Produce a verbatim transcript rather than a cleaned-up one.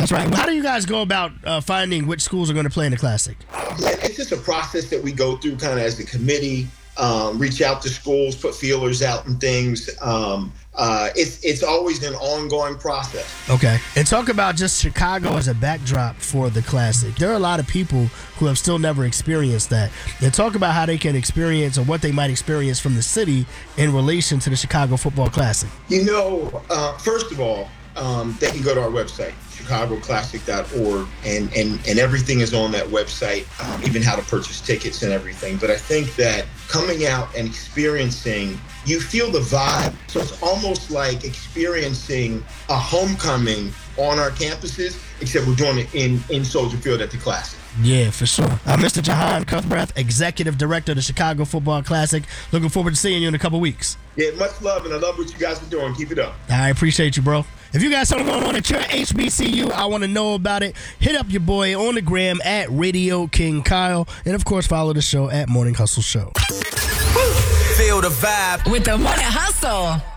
That's right. How do you guys go about uh, finding which schools are going to play in the Classic? It's just a process that we go through kind of as a committee, um, reach out to schools, put feelers out and things. Um, uh, it's it's always an ongoing process. Okay. And talk about just Chicago as a backdrop for the Classic. There are a lot of people who have still never experienced that. And talk about how they can experience or what they might experience from the city in relation to the Chicago Football Classic. You know, uh, first of all, um, they can go to our website, chicago classic dot org, and, and, and everything is on that website, um, even how to purchase tickets and everything. But I think that coming out and experiencing, you feel the vibe. So it's almost like experiencing a homecoming on our campuses, except we're doing it in, in Soldier Field at the Classic. Yeah, for sure. Uh, Mister Jahan Cuthbert, Executive Director of the Chicago Football Classic. Looking forward to seeing you in a couple weeks. Yeah, much love, and I love what you guys are doing. Keep it up. I appreciate you, bro. If you got something going on at your H B C U, I want to know about it. Hit up your boy on the gram at Radio King Kyle. And, of course, follow the show at Morning Hustle Show. Feel the vibe with the Morning Hustle.